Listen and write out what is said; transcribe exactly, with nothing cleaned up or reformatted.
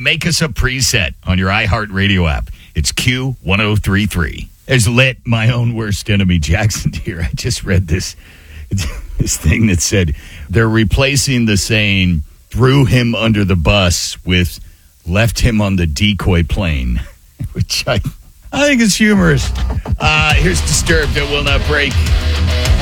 make us a preset on your iHeartRadio app. It's Q ten thirty-three. There's lit, my own worst enemy, Jackson here. I just read this, this thing that said they're replacing the saying, threw him under the bus with left him on the decoy plane, which I, I think is humorous. Uh, here's Disturbed. It will not break.